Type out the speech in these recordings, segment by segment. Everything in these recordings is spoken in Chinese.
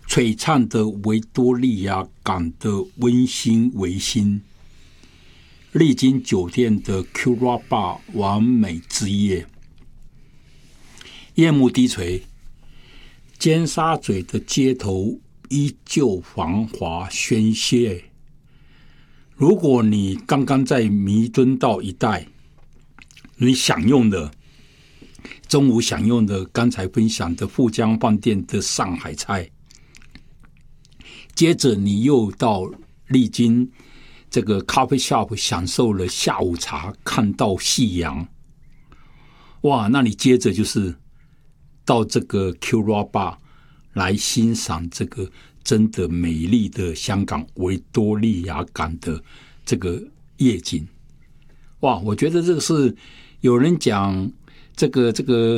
璀璨的维多利亚港的温馨维新，丽晶酒店的 Cura Bar 完美之夜，夜幕低垂，尖沙咀的街头依旧繁华喧嚣。如果你刚刚在弥敦道一带，你中午享用的刚才分享的富江饭店的上海菜，接着你又到丽晶这个 coffee shop 享受了下午茶，看到夕阳，哇，那你接着就是到这个 Cura Bar 来欣赏这个真的美丽的香港维多利亚港的这个夜景。哇，我觉得这个是有人讲这个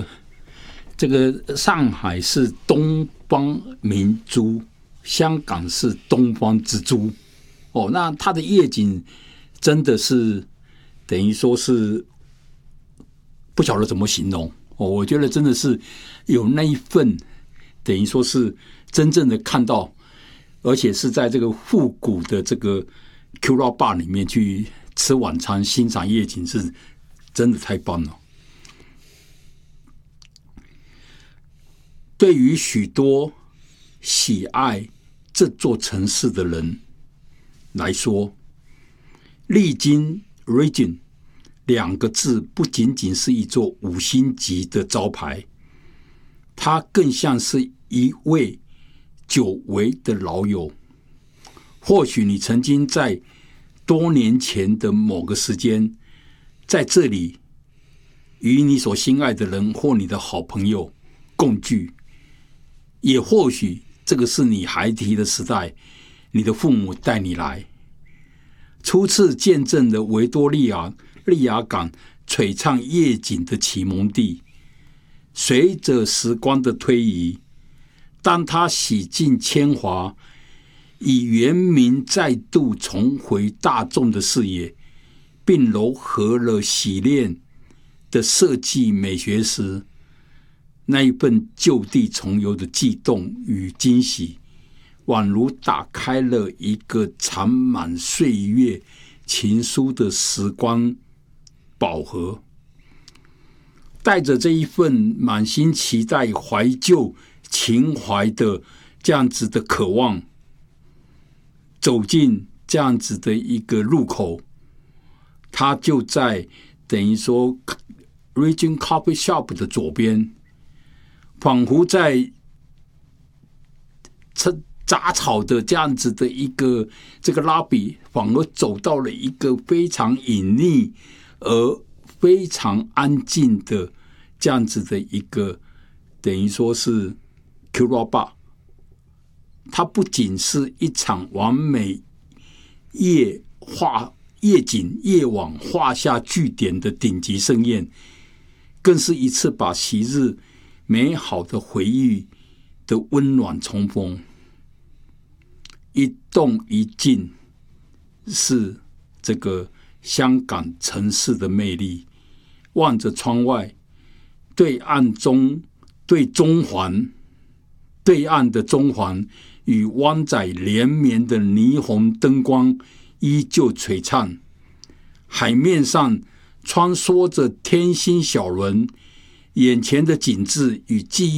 上海是东方明珠，香港是东方之珠。哦，那它的夜景真的是等于说是不晓得怎么形容。哦，我觉得真的是有那一份等于说是真正的看到，而且是在这个复古的这个 Cura Bar 里面去吃晚餐欣赏夜景，是真的太棒了。对于许多喜爱这座城市的人来说，丽晶 Regent 2个字不仅仅是一座5星级的招牌，它更像是一位久违的老友。或许你曾经在多年前的某个时间在这里与你所心爱的人或你的好朋友共聚，也或许这个是你孩提的时代，你的父母带你来，初次见证了维多利亚港璀璨夜景的启蒙地。随着时光的推移，当它洗尽铅华，以原名再度重回大众的视野，并糅合了洗练的设计美学时，那一份就地重游的悸动与惊喜，宛如打开了一个藏满岁月情书的时光宝盒。带着这一份满心期待、怀旧情怀的这样子的渴望，走进这样子的一个入口，它就在等于说 Regent Coffee Shop 的左边，仿佛在杂草的这样子的一个这个拉比，反而走到了一个非常隐匿而非常安静的这样子的一个等于说是 Cura Bar。 它不仅是一场完美夜景夜晚画下句点的顶级盛宴，更是一次把昔日美好的回忆的温暖重逢。一动一静是这个香港城市的魅力。望着窗外，对岸的中环与湾仔连绵的霓虹灯光依旧璀璨，海面上穿梭着天星小轮，眼前的景致与记忆